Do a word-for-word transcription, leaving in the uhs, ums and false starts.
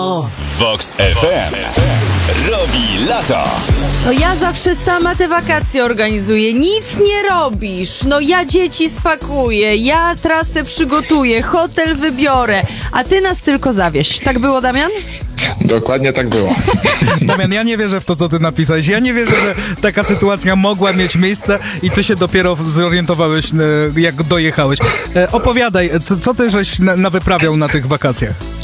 Vox F M robi lato. No ja zawsze sama te wakacje organizuję. Nic nie robisz. No ja dzieci spakuję, ja trasę przygotuję, hotel wybiorę, a ty nas tylko zawieź. Tak było, Damian? Dokładnie tak było. Damian, ja nie wierzę w to, co ty napisałeś. Ja nie wierzę, że taka sytuacja mogła mieć miejsce i ty się dopiero zorientowałeś, jak dojechałeś. E, opowiadaj, co, co ty żeś na, na wyprawiał na tych wakacjach?